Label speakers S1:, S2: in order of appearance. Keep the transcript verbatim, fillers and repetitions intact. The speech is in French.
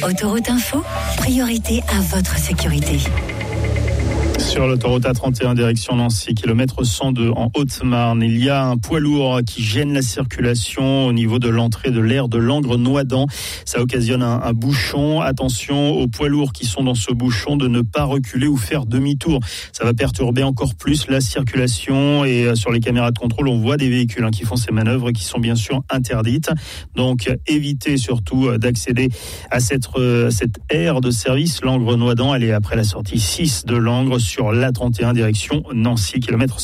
S1: Autoroute Info, priorité à votre sécurité.
S2: Sur l'autoroute A trente et un direction Nancy, kilomètre cent deux en Haute-Marne, il y a un poids lourd qui gêne la circulation au niveau de l'entrée de l'aire de Langres-Noidans. Ça occasionne un, un bouchon. Attention aux poids lourds qui sont dans ce bouchon de ne pas reculer ou faire demi-tour. Ça va perturber encore plus la circulation et sur les caméras de contrôle, on voit des véhicules hein, qui font ces manœuvres qui sont bien sûr interdites. Donc évitez surtout d'accéder à cette, euh, cette aire de service Langres-Noidans. Elle est après la sortie six de Langres sur l'A trente et un direction Nancy, kilomètre